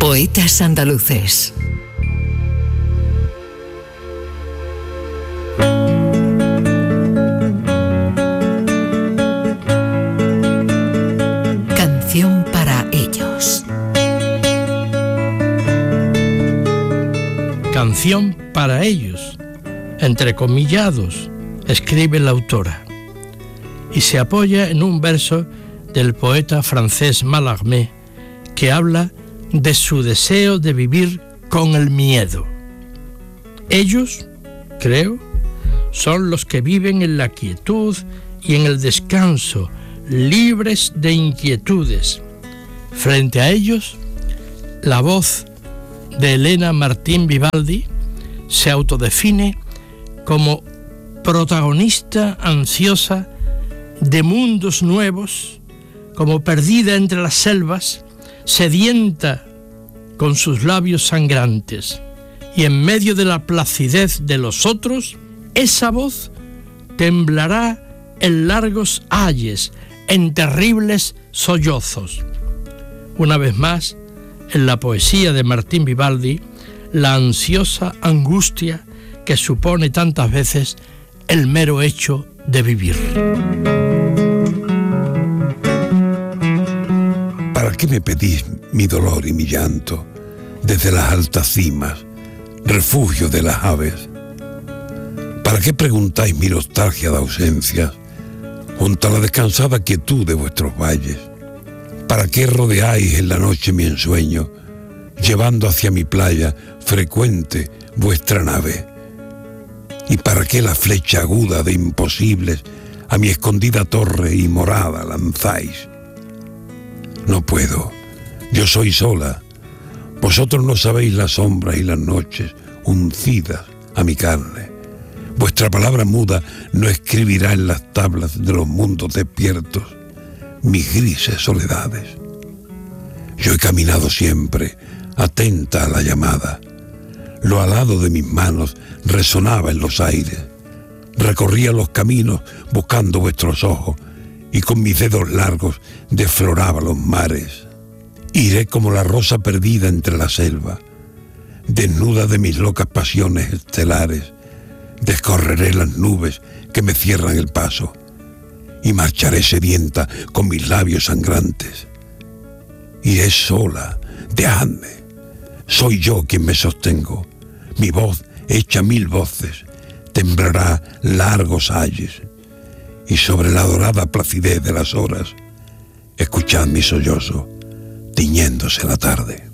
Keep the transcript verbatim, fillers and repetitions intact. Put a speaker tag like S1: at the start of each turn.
S1: Poetas andaluces. Canción para ellos.
S2: Canción para ellos, entrecomillados, escribe la autora, y se apoya en un verso del poeta francés Mallarmé, que habla de su deseo de vivir con el miedo. Ellos, creo, son los que viven en la quietud y en el descanso, libres de inquietudes. Frente a ellos, la voz de Elena Martín Vivaldi se autodefine como protagonista ansiosa de mundos nuevos, como perdida entre las selvas, sedienta con sus labios sangrantes, y en medio de la placidez de los otros, esa voz temblará en largos ayes, en terribles sollozos. Una vez más, en la poesía de Martín Vivaldi, la ansiosa angustia que supone tantas veces el mero hecho de vivir.
S3: ¿Para qué me pedís mi dolor y mi llanto desde las altas cimas, refugio de las aves? ¿Para qué preguntáis mi nostalgia de ausencias junto a la descansada quietud de vuestros valles? ¿Para qué rodeáis en la noche mi ensueño, llevando hacia mi playa frecuente vuestra nave? ¿Y para qué la flecha aguda de imposibles a mi escondida torre y morada lanzáis? No puedo, yo soy sola. Vosotros no sabéis las sombras y las noches uncidas a mi carne. Vuestra palabra muda no escribirá en las tablas de los mundos despiertos mis grises soledades. Yo he caminado siempre, atenta a la llamada. Lo alado de mis manos resonaba en los aires. Recorría los caminos buscando vuestros ojos, y con mis dedos largos desfloraba los mares. Iré como la rosa perdida entre la selva, desnuda de mis locas pasiones estelares. Descorreré las nubes que me cierran el paso, y marcharé sedienta con mis labios sangrantes. Iré sola, dejadme. Soy yo quien me sostengo. Mi voz, hecha mil voces, temblará largos ayes, y sobre la dorada placidez de las horas, escuchad mi sollozo, tiñéndose la tarde.